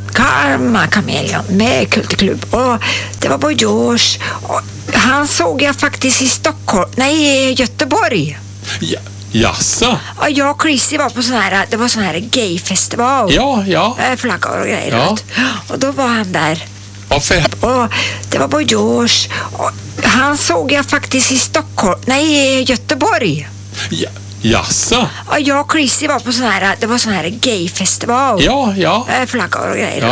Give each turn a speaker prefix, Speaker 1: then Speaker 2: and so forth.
Speaker 1: Karma Kameleon med Kulturklubb. Och det var Boy George. Och han såg jag faktiskt i Stockholm. Nej, i Göteborg.
Speaker 2: Ja, jaså?
Speaker 1: Och jag och Chrissy var på det var sån här gayfestival.
Speaker 2: Ja.
Speaker 1: Flaggor och grejer.
Speaker 2: Ja.
Speaker 1: Och då var han där.
Speaker 2: Varför?
Speaker 1: Och det var Boy George. Och han såg jag faktiskt i Stockholm. Nej, i Göteborg.
Speaker 2: Ja, jaså?
Speaker 1: Och jag och Chrissy var på det var sån här gayfestival.
Speaker 2: Ja.
Speaker 1: Flaggor och grejer.